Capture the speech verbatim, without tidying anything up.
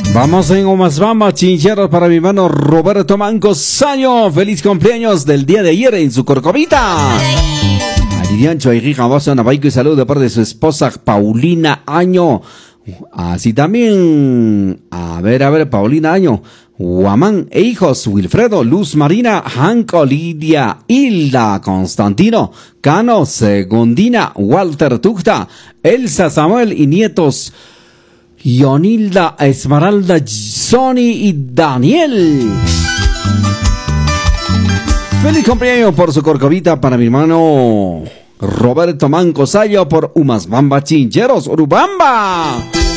Vamos en Umasbamba, chincheros para mi hermano Roberto Mancosaño. Feliz cumpleaños del día de ayer en su Corcovita. Aridiancho y Rija, vos una baico y salud de parte de su esposa Paulina Año. Así también, a ver, a ver, Paulina Año, Guamán e hijos, Wilfredo, Luz Marina, Hanco, Lidia, Hilda, Constantino, Cano, Segundina, Walter Tuchta, Elsa, Samuel y nietos, Yonilda, Esmeralda, Sony y Daniel. Feliz cumpleaños por su Corcovita para mi hermano Roberto Mancosayo por Umasbamba Chincheros, Urubamba.